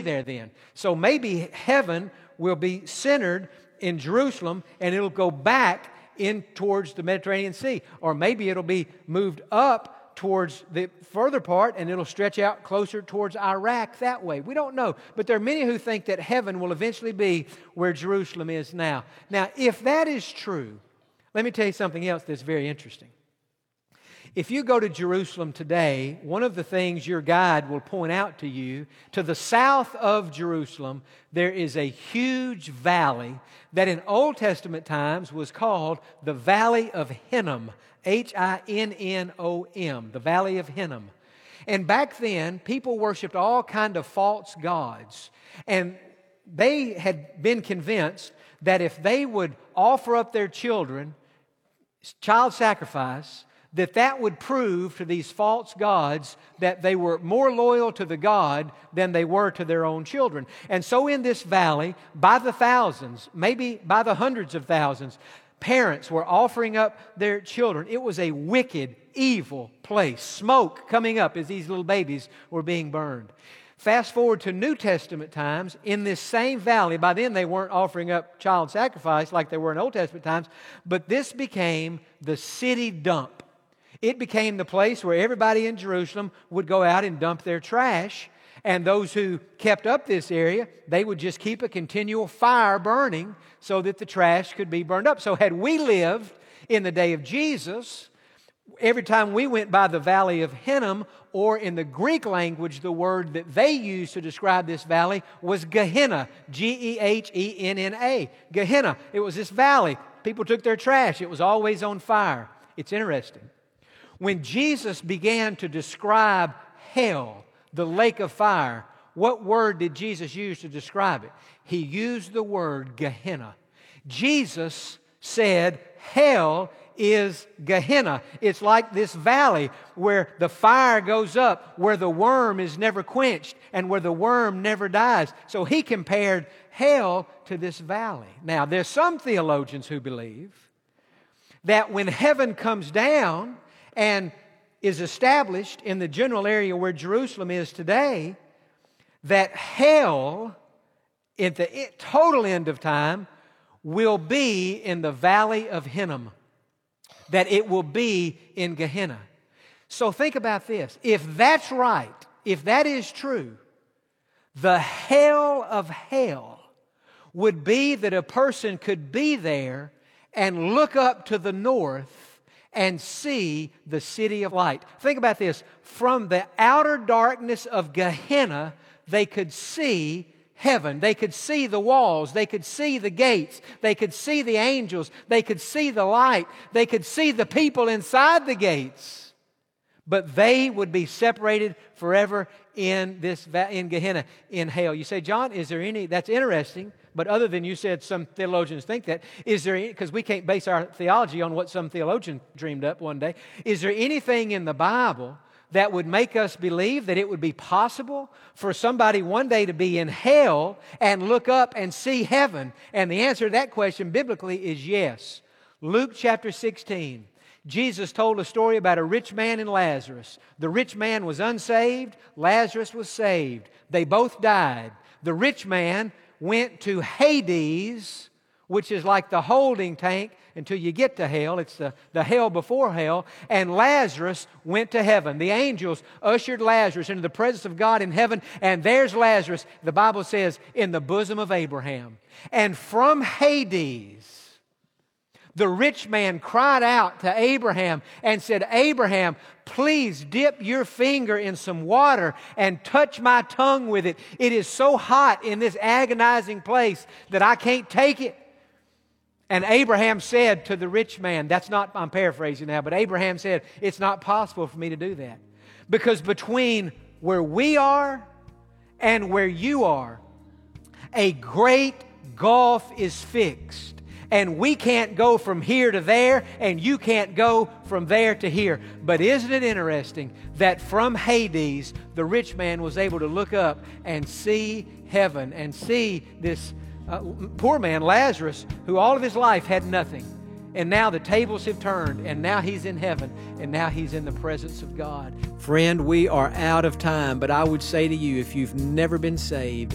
there then. So maybe heaven will be centered in Jerusalem and it'll go back in towards the Mediterranean Sea. Or maybe it'll be moved up towards the further part and it'll stretch out closer towards Iraq that way. We don't know. But there are many who think that heaven will eventually be where Jerusalem is now. Now, if that is true, let me tell you something else that's very interesting. If you go to Jerusalem today, one of the things your guide will point out to you, to the south of Jerusalem, there is a huge valley that in Old Testament times was called the Valley of Hinnom, Hinnom, the Valley of Hinnom. And back then, people worshipped all kind of false gods. And they had been convinced that if they would offer up their children, child sacrifice, that would prove to these false gods that they were more loyal to the God than they were to their own children. And so in this valley, by the thousands, maybe by the hundreds of thousands, parents were offering up their children. It was a wicked, evil place. Smoke coming up as these little babies were being burned. Fast forward to New Testament times, in this same valley, by then they weren't offering up child sacrifice like they were in Old Testament times, but this became the city dump. It became the place where everybody in Jerusalem would go out and dump their trash, and those who kept up this area, they would just keep a continual fire burning so that the trash could be burned up. So had we lived in the day of Jesus, every time we went by the Valley of Hinnom, or in the Greek language, the word that they used to describe this valley was Gehenna, Gehenna. Gehenna. It was this valley. People took their trash. It was always on fire. It's interesting. When Jesus began to describe hell, the lake of fire, what word did Jesus use to describe it? He used the word Gehenna. Jesus said hell is Gehenna. It's like this valley where the fire goes up, where the worm is never quenched, and where the worm never dies. So he compared hell to this valley. Now, there's some theologians who believe that when heaven comes down and is established in the general area where Jerusalem is today, that hell, at the total end of time, will be in the Valley of Hinnom. That it will be in Gehenna. So think about this. If that's right, if that is true, the hell of hell would be that a person could be there and look up to the north and see the city of light. Think about this. From the outer darkness of Gehenna, they could see heaven. They could see the walls. They could see the gates. They could see the angels. They could see the light. They could see the people inside the gates. But they would be separated forever in Gehenna, in hell. You say, John, is there any, that's interesting, but other than you said some theologians think that, is there any, because we can't base our theology on what some theologian dreamed up one day, is there anything in the Bible that would make us believe that it would be possible for somebody one day to be in hell and look up and see heaven? And the answer to that question biblically is yes. Luke chapter 16. Jesus told a story about a rich man and Lazarus. The rich man was unsaved. Lazarus was saved. They both died. The rich man went to Hades, which is like the holding tank until you get to hell. It's the hell before hell. And Lazarus went to heaven. The angels ushered Lazarus into the presence of God in heaven. And there's Lazarus, the Bible says, in the bosom of Abraham. And from Hades, the rich man cried out to Abraham and said, Abraham, please dip your finger in some water and touch my tongue with it. It is so hot in this agonizing place that I can't take it. And Abraham said to the rich man, I'm paraphrasing now, but Abraham said, it's not possible for me to do that. Because between where we are and where you are, a great gulf is fixed. And we can't go from here to there, and you can't go from there to here. But isn't it interesting that from Hades, the rich man was able to look up and see heaven and see this poor man, Lazarus, who all of his life had nothing. And now the tables have turned, and now he's in heaven, and now he's in the presence of God. Friend, we are out of time, but I would say to you, if you've never been saved,